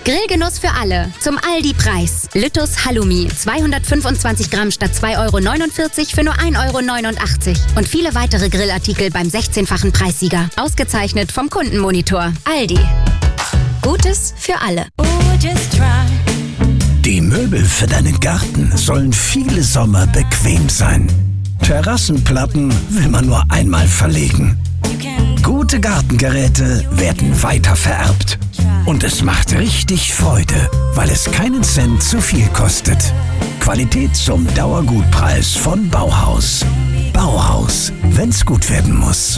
Grillgenuss für alle. Zum Aldi-Preis. Lüttus Halloumi. 225 Gramm statt 2,49 € für nur 1,89 € Und viele weitere Grillartikel beim 16-fachen Preissieger. Ausgezeichnet vom Kundenmonitor. Aldi. Gutes für alle. Die Möbel für deinen Garten sollen viele Sommer bequem sein. Terrassenplatten will man nur einmal verlegen. Gute Gartengeräte werden weitervererbt. Und es macht richtig Freude, weil es keinen Cent zu viel kostet. Qualität zum Dauergutpreis von Bauhaus. Bauhaus, wenn's gut werden muss.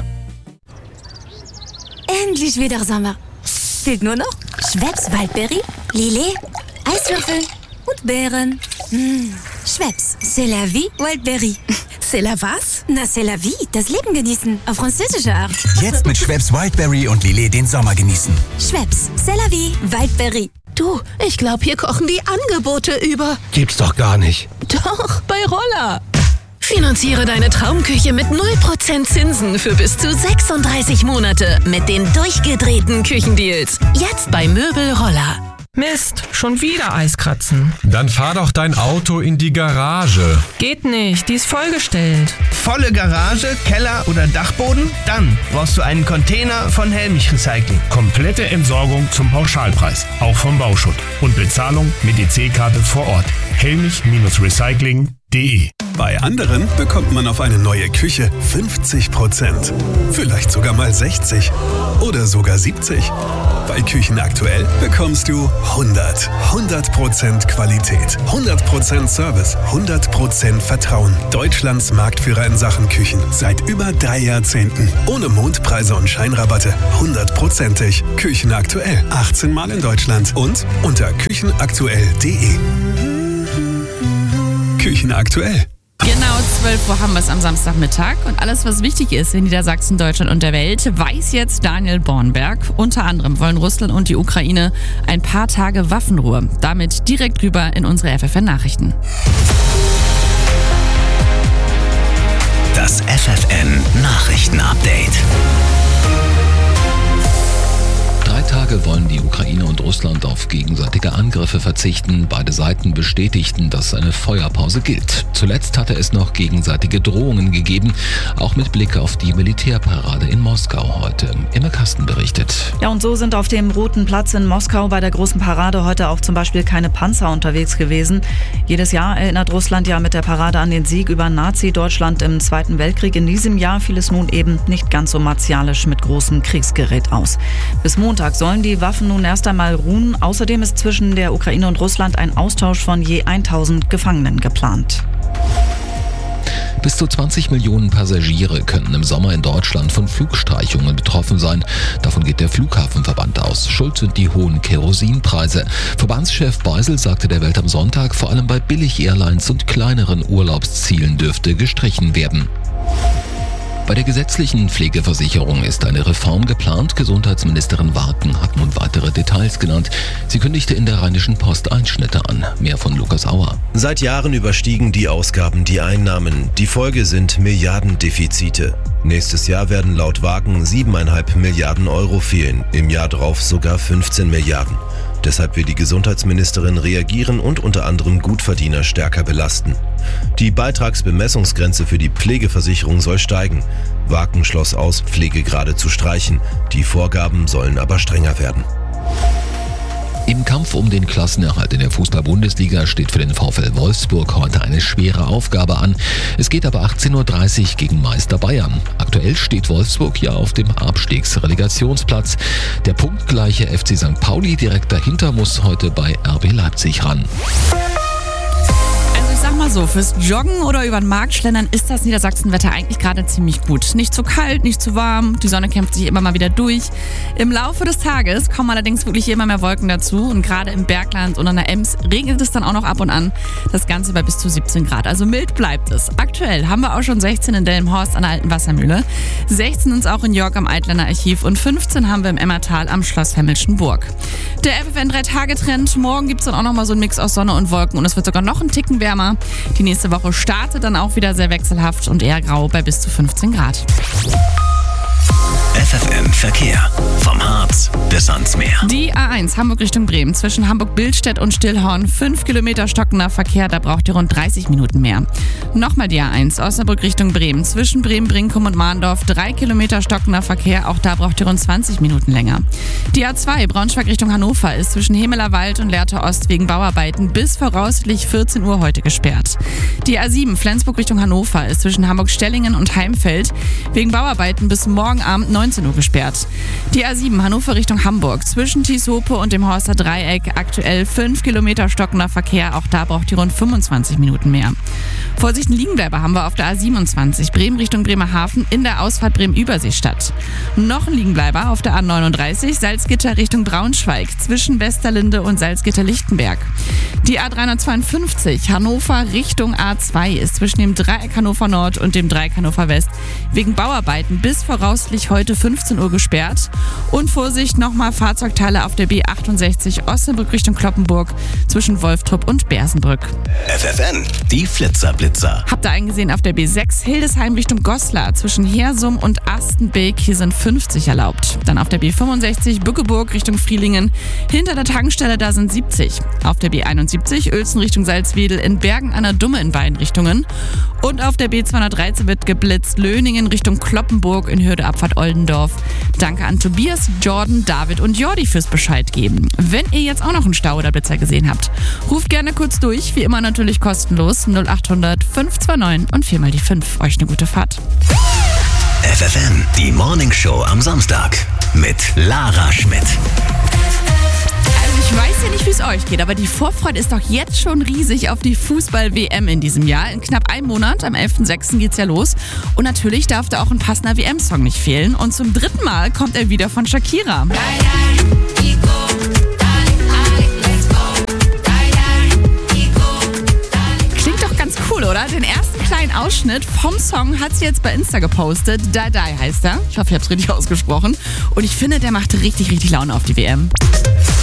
Endlich wieder Sommer. Fehlt nur noch Schweppes Waldberry, Lillet, Eiswürfel und Beeren. Schweppes, c'est la vie, Waldberry. C'est la was? Na, c'est la vie, das Leben genießen, auf französische Art. Jetzt mit Schweppes Wildberry und Lillet den Sommer genießen. Schweppes, c'est la vie, Waldberry. Du, ich glaube, hier kochen die Angebote über. Gibt's doch gar nicht. Doch, bei Roller. Finanziere deine Traumküche mit 0% Zinsen für bis zu 36 Monate mit den durchgedrehten Küchendeals. Jetzt bei Möbel Roller. Mist, schon wieder Eiskratzen. Dann fahr doch dein Auto in die Garage. Geht nicht, die ist vollgestellt. Volle Garage, Keller oder Dachboden? Dann brauchst du einen Container von Helmich Recycling. Komplette Entsorgung zum Pauschalpreis, auch vom Bauschutt. Und Bezahlung mit EC-Karte vor Ort. Helmich-Recycling.de. Bei anderen bekommt man auf eine neue Küche 50%. Vielleicht sogar mal 60% oder sogar 70%. Bei Küchen aktuell bekommst du 100% Qualität, 100% Service, 100% Vertrauen. Deutschlands Marktführer in Sachen Küchen seit über 3 Jahrzehnten. Ohne Mondpreise und Scheinrabatte, 100%ig. Küchen aktuell, 18 Mal in Deutschland und unter küchenaktuell.de. Küchen aktuell. Genau 12 Uhr haben wir es am Samstagmittag und alles, was wichtig ist in Niedersachsen, Deutschland und der Welt, weiß jetzt Daniel Bornberg. Unter anderem wollen Russland und die Ukraine ein paar Tage Waffenruhe. Damit direkt rüber in unsere FFN-Nachrichten. Das FFN-Nachrichten-Update. 3 Tage wollen die Ukraine und Russland auf gegenseitige Angriffe verzichten. Beide Seiten bestätigten, dass eine Feuerpause gilt. Zuletzt hatte es noch gegenseitige Drohungen gegeben, auch mit Blick auf die Militärparade in Moskau heute. Imme Kasten berichtet. Ja, und so sind auf dem Roten Platz in Moskau bei der großen Parade heute auch zum Beispiel keine Panzer unterwegs gewesen. Jedes Jahr erinnert Russland ja mit der Parade an den Sieg über Nazi-Deutschland im Zweiten Weltkrieg. In diesem Jahr fiel es nun eben nicht ganz so martialisch mit großem Kriegsgerät aus. Bis Montag sollen die Waffen nun erst einmal ruhen. Außerdem ist zwischen der Ukraine und Russland ein Austausch von je 1000 Gefangenen geplant. Bis zu 20 Millionen Passagiere könnten im Sommer in Deutschland von Flugstreichungen betroffen sein. Davon geht der Flughafenverband aus. Schuld sind die hohen Kerosinpreise. Verbandschef Beisel sagte der Welt am Sonntag, vor allem bei Billig-Airlines und kleineren Urlaubszielen dürfte gestrichen werden. Bei der gesetzlichen Pflegeversicherung ist eine Reform geplant. Gesundheitsministerin Warken hat nun weitere Details genannt. Sie kündigte in der Rheinischen Post Einschnitte an. Mehr von Lukas Auer. Seit Jahren überstiegen die Ausgaben die Einnahmen. Die Folge sind Milliardendefizite. Nächstes Jahr werden laut Warken 7,5 Milliarden Euro fehlen. Im Jahr drauf sogar 15 Milliarden. Deshalb will die Gesundheitsministerin reagieren und unter anderem Gutverdiener stärker belasten. Die Beitragsbemessungsgrenze für die Pflegeversicherung soll steigen. Warken schloss aus, Pflegegrade zu streichen. Die Vorgaben sollen aber strenger werden. Im Kampf um den Klassenerhalt in der Fußball-Bundesliga steht für den VfL Wolfsburg heute eine schwere Aufgabe an. Es geht aber 18:30 Uhr gegen Meister Bayern. Aktuell steht Wolfsburg ja auf dem Abstiegsrelegationsplatz. Der punktgleiche FC St. Pauli direkt dahinter muss heute bei RB Leipzig ran. Ich sag mal so, fürs Joggen oder über den Markt schlendern ist das Niedersachsenwetter eigentlich gerade ziemlich gut. Nicht zu kalt, nicht zu warm, die Sonne kämpft sich immer mal wieder durch. Im Laufe des Tages kommen allerdings wirklich immer mehr Wolken dazu und gerade im Bergland und an der Ems regnet es dann auch noch ab und an. Das Ganze bei bis zu 17 Grad, also mild bleibt es. Aktuell haben wir auch schon 16 in Delmenhorst an der Alten Wassermühle, 16 uns auch in York am Altländer Archiv und 15 haben wir im Emmertal am Schloss Hemmelschenburg. Der FFN 3-Tage-Trend, morgen gibt es dann auch nochmal so einen Mix aus Sonne und Wolken und es wird sogar noch einen Ticken wärmer. Die nächste Woche startet dann auch wieder sehr wechselhaft und eher grau bei bis zu 15 Grad. FFN Verkehr vom Hart Updates bis ans Meer. Die A1 Hamburg Richtung Bremen zwischen Hamburg-Billstedt und Stillhorn. 5 Kilometer stockender Verkehr, da braucht ihr rund 30 Minuten mehr. Nochmal die A1 Osnabrück Richtung Bremen zwischen Bremen-Brinkum und Mahndorf. 3 Kilometer stockender Verkehr, auch da braucht ihr rund 20 Minuten länger. Die A2 Braunschweig Richtung Hannover ist zwischen Hemeler Wald und Lehrte Ost wegen Bauarbeiten bis voraussichtlich 14 Uhr heute gesperrt. Die A7 Flensburg Richtung Hannover ist zwischen Hamburg-Stellingen und Heimfeld wegen Bauarbeiten bis morgen Abend 19 Uhr gesperrt. Die A7 Hannover Richtung Hamburg zwischen Thieshope und dem Horster Dreieck aktuell 5 Kilometer stockender Verkehr, auch da braucht ihr rund 25 Minuten mehr. Vorsicht, einen Liegenbleiber haben wir auf der A27 Bremen Richtung Bremerhaven in der Ausfahrt Bremen-Überseestadt. Noch ein Liegenbleiber auf der A39 Salzgitter Richtung Braunschweig zwischen Westerlinde und Salzgitter-Lichtenberg. Die A352 Hannover Richtung A2 ist zwischen dem Dreieck Hannover Nord und dem Dreieck Hannover West wegen Bauarbeiten bis voraussichtlich heute 15 Uhr gesperrt. Und Vorsicht, nochmal Fahrzeugteile auf der B68 Osnabrück Richtung Cloppenburg zwischen Wolftrup und Bersenbrück. FFN, die Flitzer-Blitzer. Habt ihr eingesehen auf der B6 Hildesheim Richtung Goslar zwischen Hersum und Astenbeek, hier sind 50 erlaubt. Dann auf der B65 Bückeburg Richtung Frielingen, hinter der Tankstelle da sind 70. Auf der B71 Uelzen Richtung Salzwedel, in Bergen an der Dumme in beiden Richtungen. Und auf der B213 wird geblitzt Löningen Richtung Cloppenburg in Höhe der Abfahrt Oldendorf. Danke an Tobias, Jordan, David und Jordi fürs Bescheid geben. Wenn ihr jetzt auch noch einen Stau oder Blitzer gesehen habt, ruft gerne kurz durch, wie immer natürlich kostenlos 0800 529 und 4 mal die 5. Euch eine gute Fahrt. FFN, die Morningshow am Samstag mit Lara Schmidt. Ich weiß ja nicht, wie es euch geht, aber die Vorfreude ist doch jetzt schon riesig auf die Fußball-WM in diesem Jahr. In knapp einem Monat, am 11.06. geht's ja los. Und natürlich darf da auch ein passender WM-Song nicht fehlen. Und zum 3. Mal kommt er wieder von Shakira. Klingt doch ganz cool, oder? Den ersten kleinen Ausschnitt vom Song hat sie jetzt bei Insta gepostet. Die Die heißt er. Ich hoffe, ich habe es richtig ausgesprochen. Und ich finde, der macht richtig, richtig Laune auf die WM.